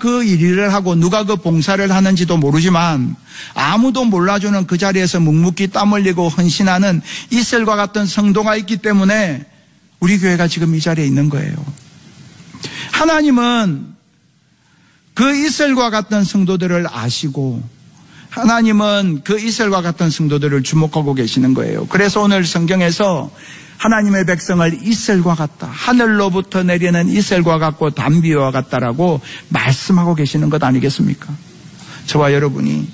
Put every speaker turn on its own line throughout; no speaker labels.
그 일을 하고 누가 그 봉사를 하는지도 모르지만 아무도 몰라주는 그 자리에서 묵묵히 땀 흘리고 헌신하는 이셀과 같은 성도가 있기 때문에 우리 교회가 지금 이 자리에 있는 거예요. 하나님은 그 이셀과 같은 성도들을 아시고 하나님은 그 이셀과 같은 성도들을 주목하고 계시는 거예요. 그래서 오늘 성경에서 하나님의 백성을 이셀과 같다, 하늘로부터 내리는 이셀과 같고 담비와 같다라고 말씀하고 계시는 것 아니겠습니까? 저와 여러분이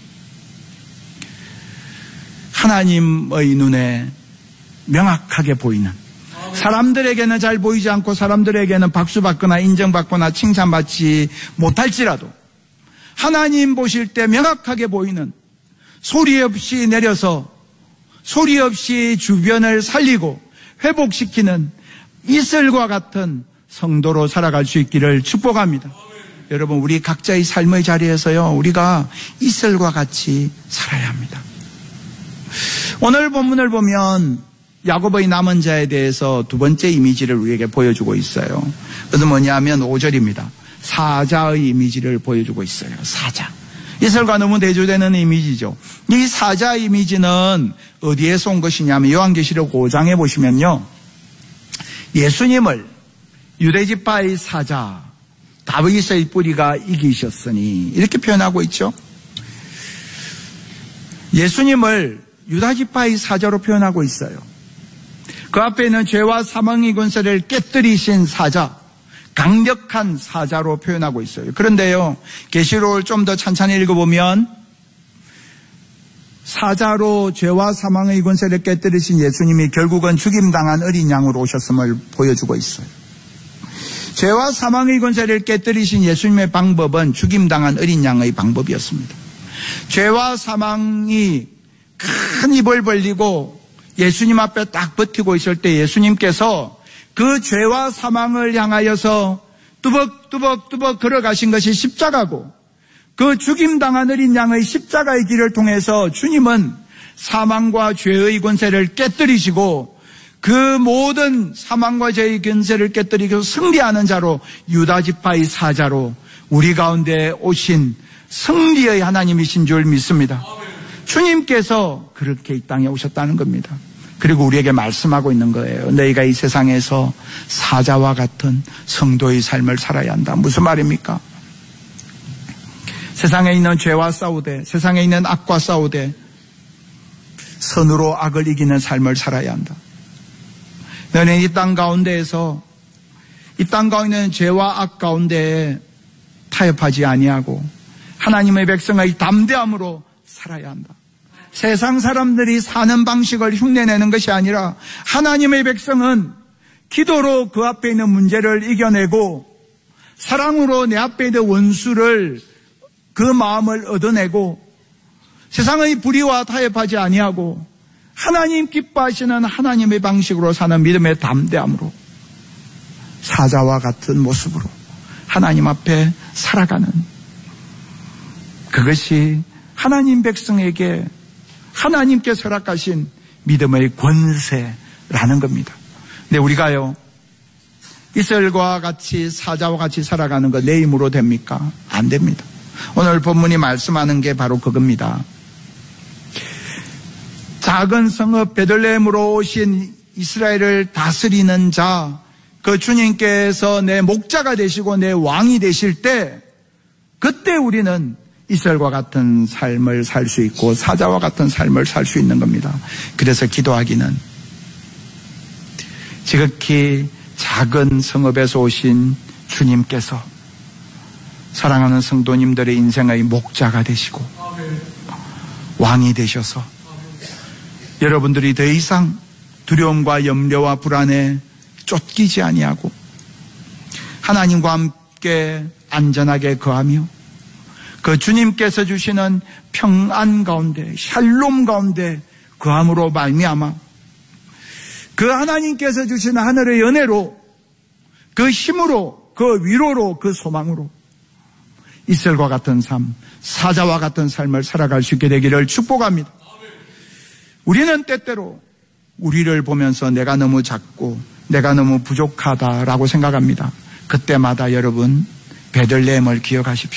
하나님의 눈에 명확하게 보이는, 사람들에게는 잘 보이지 않고 사람들에게는 박수받거나 인정받거나 칭찬받지 못할지라도 하나님 보실 때 명확하게 보이는, 소리 없이 내려서 소리 없이 주변을 살리고 회복시키는 이슬과 같은 성도로 살아갈 수 있기를 축복합니다. 여러분, 우리 각자의 삶의 자리에서요, 우리가 이슬과 같이 살아야 합니다. 오늘 본문을 보면 야곱의 남은 자에 대해서 두 번째 이미지를 우리에게 보여주고 있어요. 그것은 뭐냐면 5절입니다. 사자의 이미지를 보여주고 있어요. 사자. 이슬과 너무 대조되는 이미지죠. 이 사자 이미지는 어디에서 온 것이냐면 요한계시록 5장에 보시면요, 예수님을 유대지파의 사자 다윗의 뿌리가 이기셨으니 이렇게 표현하고 있죠. 예수님을 유다지파의 사자로 표현하고 있어요. 그 앞에는 죄와 사망의 권세를 깨뜨리신 사자, 강력한 사자로 표현하고 있어요. 그런데요, 계시록을 좀 더 찬찬히 읽어보면 사자로 죄와 사망의 권세를 깨뜨리신 예수님이 결국은 죽임당한 어린 양으로 오셨음을 보여주고 있어요. 죄와 사망의 권세를 깨뜨리신 예수님의 방법은 죽임당한 어린 양의 방법이었습니다. 죄와 사망이 큰 입을 벌리고 예수님 앞에 딱 버티고 있을 때 예수님께서 그 죄와 사망을 향하여서 뚜벅뚜벅 걸어가신 것이 십자가고, 그 죽임당한 어린 양의 십자가의 길을 통해서 주님은 사망과 죄의 권세를 깨뜨리시고 그 모든 사망과 죄의 권세를 깨뜨리고 승리하는 자로, 유다지파의 사자로 우리 가운데 오신 승리의 하나님이신 줄 믿습니다. 주님께서 그렇게 이 땅에 오셨다는 겁니다. 그리고 우리에게 말씀하고 있는 거예요. 너희가 이 세상에서 사자와 같은 성도의 삶을 살아야 한다. 무슨 말입니까? 세상에 있는 죄와 싸우되, 세상에 있는 악과 싸우되 선으로 악을 이기는 삶을 살아야 한다. 너는 이 땅 가운데에서, 이 땅 가운데 있는 죄와 악 가운데에 타협하지 아니하고 하나님의 백성의 담대함으로 살아야 한다. 세상 사람들이 사는 방식을 흉내내는 것이 아니라 하나님의 백성은 기도로 그 앞에 있는 문제를 이겨내고 사랑으로 내 앞에 있는 원수를, 그 마음을 얻어내고 세상의 불의와 타협하지 아니하고 하나님 기뻐하시는 하나님의 방식으로 사는 믿음의 담대함으로 사자와 같은 모습으로 하나님 앞에 살아가는, 그것이 하나님 백성에게 하나님께서 허락하신 믿음의 권세라는 겁니다. 근데 우리가요, 이슬과 같이 사자와 같이 살아가는 거 내 힘으로 됩니까? 안 됩니다. 오늘 본문이 말씀하는 게 바로 그겁니다. 작은 성읍 베들레헴으로 오신 이스라엘을 다스리는 자, 그 주님께서 내 목자가 되시고 내 왕이 되실 때, 그때 우리는 이슬과 같은 삶을 살 수 있고 사자와 같은 삶을 살 수 있는 겁니다. 그래서 기도하기는 지극히 작은 성읍에서 오신 주님께서 사랑하는 성도님들의 인생의 목자가 되시고 왕이 되셔서 여러분들이 더 이상 두려움과 염려와 불안에 쫓기지 아니하고 하나님과 함께 안전하게 거하며 그 주님께서 주시는 평안 가운데, 샬롬 가운데 거함으로 말미암아 그 하나님께서 주시는 하늘의 은혜로, 그 힘으로, 그 위로로, 그 소망으로 이슬과 같은 삶, 사자와 같은 삶을 살아갈 수 있게 되기를 축복합니다. 우리는 때때로 우리를 보면서 내가 너무 작고 내가 너무 부족하다라고 생각합니다. 그때마다 여러분 베들레헴을 기억하십시오.